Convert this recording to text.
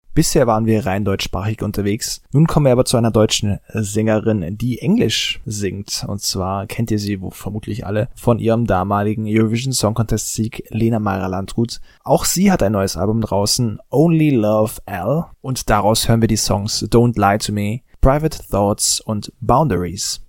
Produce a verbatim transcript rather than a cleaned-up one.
Bisher waren wir rein deutschsprachig unterwegs. Nun kommen wir aber zu einer deutschen Sängerin, die Englisch singt. Und zwar kennt ihr sie wo vermutlich alle von ihrem damaligen Eurovision Song Contest Sieg Lena Meyer-Landrut. Auch sie hat ein neues Album draußen, Only Love L. Und daraus hören wir die Songs Don't Lie to Me, Private Thoughts und Boundaries.